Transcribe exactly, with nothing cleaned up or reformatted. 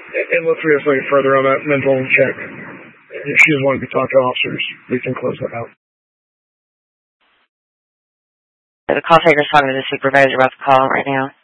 And let's re-escalate further on that mental check. If she doesn't want to talk to officers, we can close that out. The call taker's talking to the supervisor about the call right now.